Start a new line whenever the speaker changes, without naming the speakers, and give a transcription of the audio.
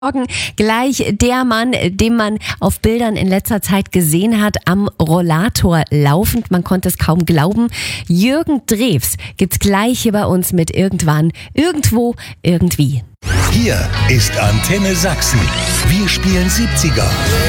Morgen gleich der Mann, den man auf Bildern in letzter Zeit gesehen hat, am Rollator laufend. Man konnte es kaum glauben. Jürgen Drews gibt's gleich hier bei uns mit Irgendwann, Irgendwo, Irgendwie.
Hier ist Antenne Sachsen. Wir spielen 70er,